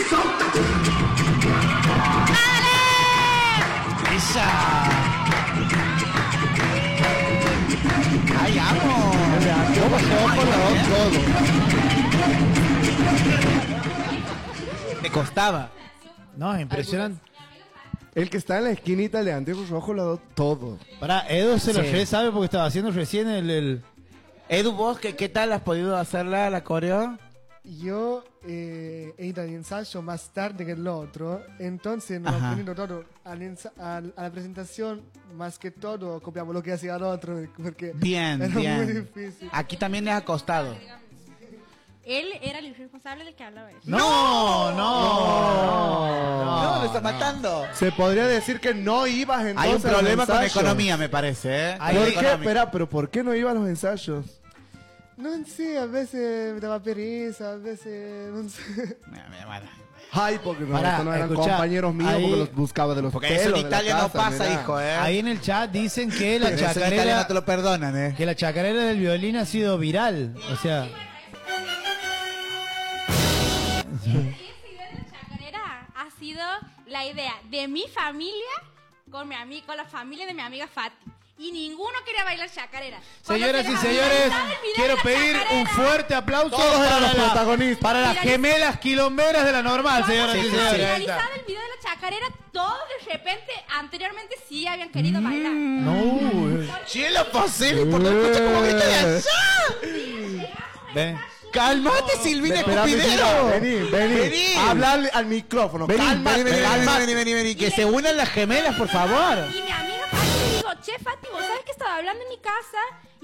¡Ay, amo! Me costaba. No, es impresionante. El que está en la esquinita de anteojos rojos lo ha dado todo. Pará, Edu se lo Sí. sabe porque estaba haciendo recién el... Edu, vos, ¿qué tal has podido hacerla, la coreo? Yo he ido al ensayo más tarde que el otro, entonces nos Ajá. poniendo todo a la presentación, más que todo copiamos lo que hacía el otro, porque Bien, era muy bien. difícil. Aquí también les ha costado. Él era el irresponsable del que hablaba él. ¡No! No, lo está matando. Se podría decir que no ibas entonces. Hay un a los problema con ensayos. economía, me parece, ¿eh? ¿Por qué? Espera, pero ¿por qué no ibas a los ensayos? No sé, a veces me daba pereza, a veces no sé. Ay, porque no, Pará, estos no eran escuchá, compañeros míos ahí- porque los buscaba de los Porque pelos eso en de la Italia no casa, pasa, mirá. hijo, ¿eh? Ahí en el chat dicen que la Pero eso en Italia chacarera... no te lo perdonan, ¿eh? Que la chacarera del violín ha sido viral. O sea... Esa idea de la chacarera ha sido la idea de mi familia con la familia de mi amiga Fati. Y ninguno quería bailar chacarera. Cuando Señoras se y les señores, viralizaba el video quiero de la pedir un chacarera, fuerte aplauso Todos eran los protagonistas. para las gemelas quilomberas de la normal, cuando señoras se y les señores. Ahí está. viralizaba el video de la chacarera, todos de repente, anteriormente sí habían querido bailar. No, ¡Cielo posible! ¿Por qué escucha como grita de allá? ven. ¡Cálmate, Silvina Espera, Cupidero! Vení. Hablarle al micrófono. Vení, Cálmate, vení, que se unan las gemelas, por favor. Y mi amiga Fati le digo, che Fati, vos sabés que estaba hablando en mi casa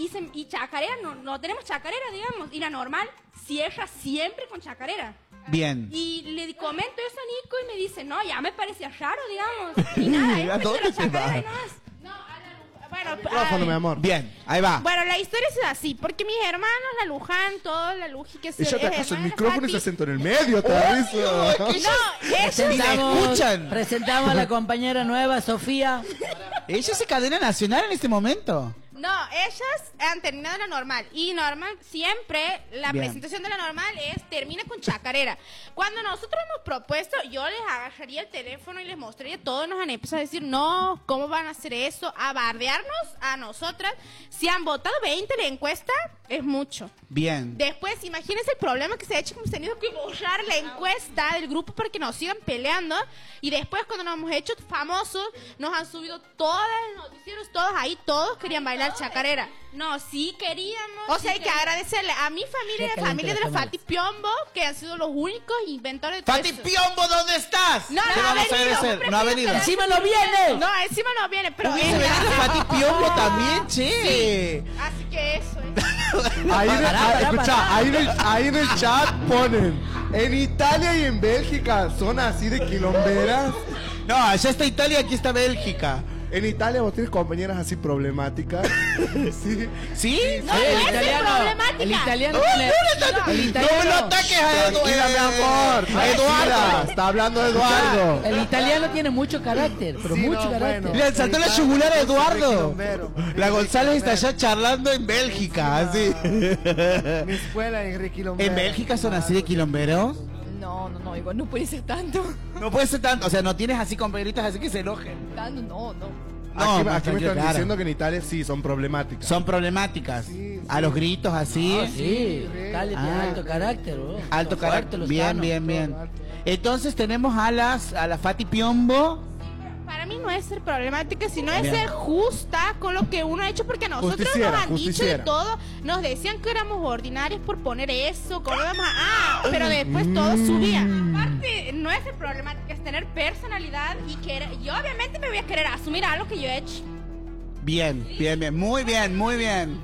y chacarera, no tenemos chacarera, digamos. Y la normal cierra siempre con chacarera. Bien. Y le comento eso a Nico y me dice, no, ya me parecía raro, digamos. Y nada, él ¿A me dónde la te chacarera vas? y nada más. No, a la bueno, Micrófono, mi amor. Bien, ahí va. Bueno, la historia es así, porque mis hermanos, la Luján, todos, la Luji, que se Ella te acaso el hermana de micrófono y se Fati. sentó en el medio, te aviso. No, ellos escuchan. Presentamos a la compañera nueva, Sofía. ¿Ella es cadena nacional en este momento? No, ellas han terminado la normal. Y normal, siempre la Bien. presentación de la normal termina con chacarera. Cuando nosotros hemos propuesto, yo les agarraría el teléfono y les mostraría. Todos nos han empezado a decir, no, ¿cómo van a hacer eso? A bardearnos a nosotras. Si han votado 20 en la encuesta, es mucho. Bien. Después, imagínense el problema que se ha hecho, que hemos tenido que borrar la encuesta del grupo para que nos sigan peleando. Y después, cuando nos hemos hecho famosos, nos han subido todos los noticieros, todos ahí, todos querían bailar chacarera. No, sí queríamos. O sea, hay que agradecerle a mi familia y a la familia de la Fati Piombo, que han sido los únicos inventores de todo ¡Fati eso. Piombo, ¿dónde estás? No, ¿Qué no ha vamos a venido. agradecer? No ha venido. ¡Encima no viene! No, encima no viene, pero Hubiese ella- venido Fati Piombo también, che. Así que eso Ahí, Pará. ahí en el chat ponen, en Italia y en Bélgica son así de quilomberas. No, allá está Italia, aquí está Bélgica. En Italia vos tienes compañeras así problemáticas. Sí. ¿Sí? No, no es problemática. El italiano No, tiene- no, el no me italiano- lo ataques a Tranquila, mi amor. A Eduardo. Está hablando Eduardo. El italiano tiene mucho carácter, pero Sí, mucho no, carácter. bueno. Le saltó la yugular a Eduardo. Quilombero. La González está allá charlando en Bélgica, así. Mi escuela en Requilombero. ¿En Bélgica son así de quilomberos? No, igual no puede ser tanto. No puede ser tanto, o sea, no tienes así compañeritas así que se enojen. Tanto, no. No, Aquí me están claro. diciendo que en Italia sí son problemáticas. Son problemáticas. Sí, A los gritos así. Sí, Italia tiene Ah. alto carácter, bro. Alto Son fuertes carácter. los Bien, canos. bien, bien. Entonces tenemos a la Fati Piombo. Para mí no es ser problemática, sino es Bien. ser justa con lo que uno ha hecho, porque a nosotros Justiciera, nos han dicho de justiciera. todo, nos decían que éramos ordinarios por poner eso, que no íbamos a... pero después todo subía. Aparte, no es ser problemática, es tener personalidad y querer... Yo obviamente me voy a querer asumir algo que yo he hecho. Bien, bien, bien. Muy bien, muy bien.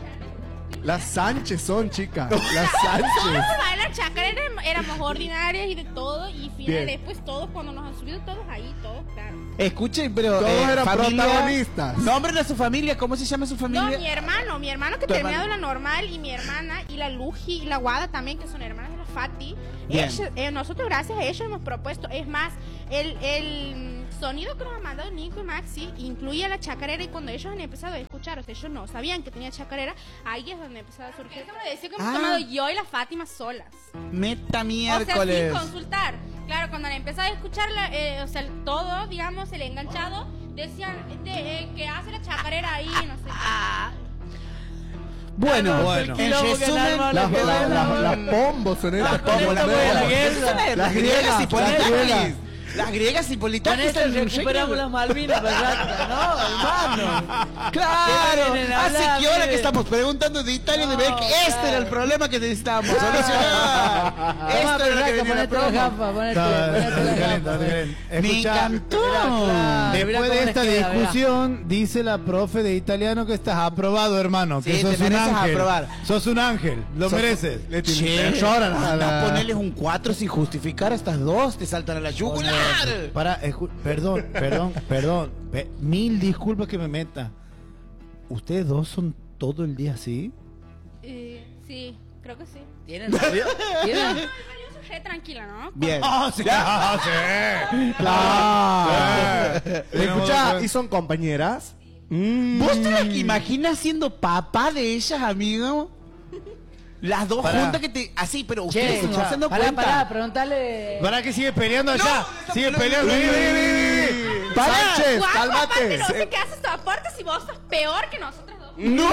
Las Sánchez son, chicas. Las Todos Sánchez. por bailar chacarera éramos ordinarias y de todo, y Bien. final, después todos, cuando nos han subido todos ahí, todos, claro. Escuchen, pero. Todos eran familia, protagonistas. Nombren a su familia. ¿Cómo se llama su No, familia? mi hermano que Tu terminado hermano. la normal, y mi hermana, y la Luji, y la Guada también, que son hermanas de la Fati. Bien. Nosotros, gracias a ellos, hemos propuesto, es más, el sonido que nos han mandado Nico y Maxi incluía la chacarera, y cuando ellos han empezado a escuchar, o sea, ellos no sabían que tenía chacarera, ahí es donde empezó a surgir. Como decía que hemos Ah. tomado yo y la Fátima solas. Meta O sea, miércoles. sin consultar. Claro, claro, cuando empezaba a escuchar, o sea, todo, digamos, el enganchado, decían que hace la chacarera ahí, no sé. Bueno, Bueno. en resumen, Las pombos son estas. las griegas y politáquis. Las griegas y Con politáquis esto recuperamos las Malvinas, ¿verdad? No, hermano. Claro, vienen a hace hablar, que hora mire. que estamos preguntando de Italia de ver que este claro. era el problema que necesitábamos solucionar. Esto era lo que venía la Ponete las promo. gafas, ponete las gafas. Me Escuchá, encantó. después de esta discusión, dice la profe de italiano que estás aprobado, hermano. Que Sí, sos te un mereces ángel. aprobar. Sos un ángel, lo mereces. Che, lloran a anda la- a ponerles un 4 sin justificar a estas dos, te saltan a la yugular. Para, perdón. Mil disculpas que me meta. ¿Ustedes dos son todo el día así? Sí, creo que sí. ¿Tienen novio? ¿Tienen? Yo soy re tranquila, ¿no? Bien. Sí, sí. Claro. Tenemos Escucha, dos- ¿y son compañeras? ¿Vos te las imaginas siendo papá de ellas, amigo? Las dos Pará. juntas que te... Así, pero ustedes Che, se no se dan pará, cuenta. preguntale. ¿Para qué sigue peleando allá? No, Sigue no, peleando. no, Vení. Pará. Sánchez, Juanjo, aparte cálmate. no sé qué haces tu aporte si vos sos peor que nosotros dos. ¡No!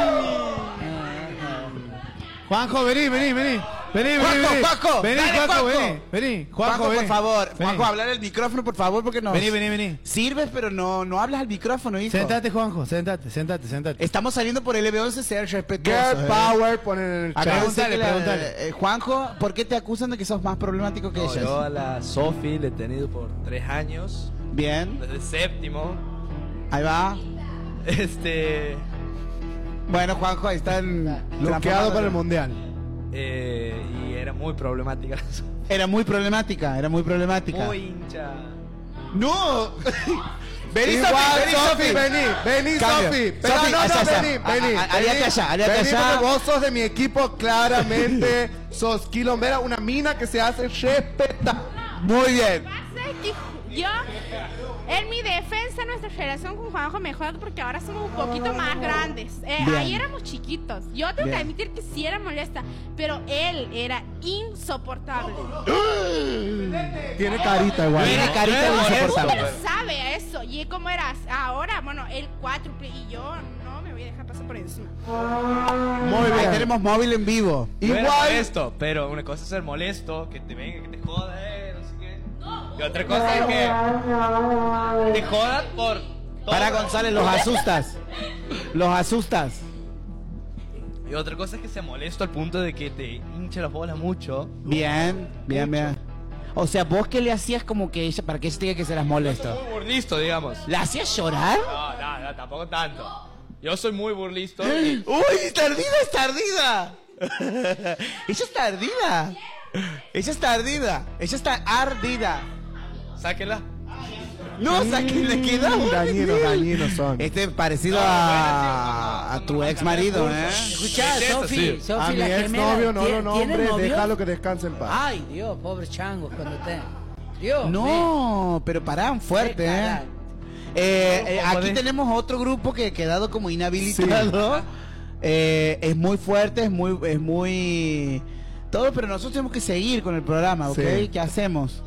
Juanjo, vení. Juanjo, Vení, dale, Juanjo, Juanjo. vení. Juanjo, por favor. Vení. Juanjo, hablar al micrófono, por favor, porque no... Vení. Sirves, pero no hablas al micrófono, hijo. Sentate, Juanjo, sentate. Estamos saliendo por LB11, ser respetuoso. Girl Power ponen en el Acá chat. Pregúntale, dice que pregúntale. Juanjo, ¿por qué te acusan de que sos más problemático que No, ellas? yo a la Sofi le he tenido por 3 años, Bien, desde el séptimo. ahí va. Bueno, Juanjo, ahí están... Bloqueado para el mundial. Y era muy problemática la Sofi. Era muy problemática. Muy hincha. ¡No! Vení, Igual, Sofi, vení, Cambio. Sofi. Pero Sofi, no, allá. vení. Aliate allá, aliate Vení, allá. porque vos sos de mi equipo, claramente. Sos quilombera, una mina que se hace respetar. Muy bien. Pasa que yo, en mi defensa, nuestra relación con Juanjo mejoró porque ahora somos un poquito más grandes. Bien. Ahí éramos chiquitos. Yo tengo Bien. que admitir que sí era molesta, pero él era insoportable. Tiene carita igual. Tiene carita de insoportable. Pero sabe eso. Y como era ahora, bueno, él cuádruple y yo no me voy a dejar pasar por encima. Muy Ahí bien. tenemos móvil en vivo. No era Igual. molesto, pero una cosa es ser molesto, que te venga, que te joda, no sé qué. Y otra cosa es que te jodan por todo. Para González, los asustas. Los asustas. Y otra cosa es que sea molesto al punto de que te hincha las bolas mucho. Bien. O sea, vos que le hacías como que ella, para que ella te diga que serás molesto. Muy burlisto, digamos. ¿La hacías llorar? No, tampoco tanto. Yo soy muy burlisto. Y ¡Uy, tardida! Ella está ardida. sáquenla. No, le queda Dañinos son. Este es parecido a tu ex marido, ¿eh? Escuchá, Es eso, Sofi, sí. A Sofi, mi la ex gemela. novio no lo ¿Tiene nombres, novio? déjalo que descanse en paz. Ay, Dios, pobre chango cuando te. Dios. No, pero pará, fuerte, Aquí tenemos otro grupo que ha quedado como inhabilitado. Es muy fuerte, es muy todo, pero nosotros tenemos que seguir con el programa, ¿ok? Sí. ¿Qué hacemos?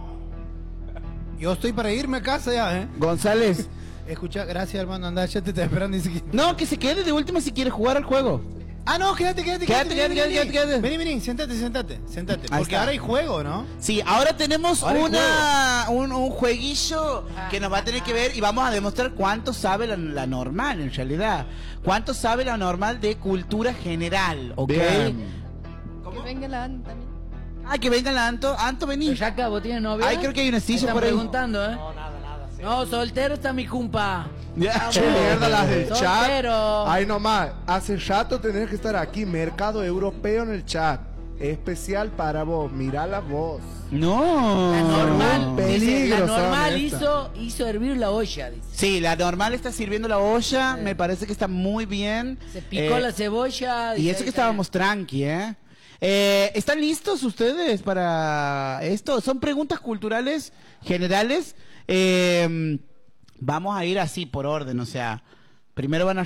Yo estoy para irme a casa ya, González. Escucha, gracias, hermano. Anda, ya te estoy esperando. No, que se quede de última si quiere jugar al juego. Ah, no, quédate. Quédate. Vení, sentate. Ahí Porque está. ahora hay juego, ¿no? Sí, ahora tenemos Ahora hay un jueguillo que nos va a tener que ver y vamos a demostrar cuánto sabe la normal en realidad. Cuánto sabe la normal de cultura general, ¿ok? Bien. Que venga la Anto también. Ay, que venga la Anto. Anto, vení. Yaca, ¿vos tienes novia? Ay, creo que hay una silla Están por ahí. preguntando, ¿eh? No, nada. Sí. No, soltero está mi cumpa. Ya. Che, mierda, las del chat. Soltero. Ay, nomás. Hace rato tenés que estar aquí. Mercado europeo en el chat. Especial para vos. Mirá la voz. No. La normal, dice, Peligro la son normal estas. hizo hervir la olla, dice. Sí, la normal está sirviendo la olla. Me parece que está muy bien. Se picó la cebolla. Y dice, eso que ahí estábamos tranqui, ¿eh? ¿Están listos ustedes para esto? Son preguntas culturales generales. Vamos a ir así por orden, o sea, primero van a